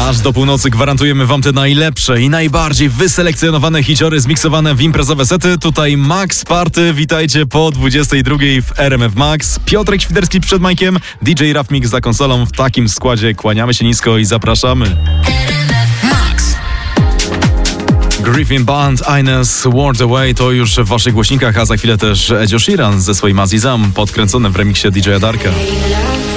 Aż do północy gwarantujemy wam te najlepsze i najbardziej wyselekcjonowane hiciory zmiksowane w imprezowe sety. Tutaj Max Party, witajcie po 22 w RMF Max. Piotrek Świderski przed Majkiem, DJ Raf Mix za konsolą. W takim składzie kłaniamy się nisko i zapraszamy. Max. Griffin Band, Ines, World Away to już w waszych głośnikach, a za chwilę też Edzio Sheeran ze swoim Azizam, podkręcone w remiksie DJ Darka.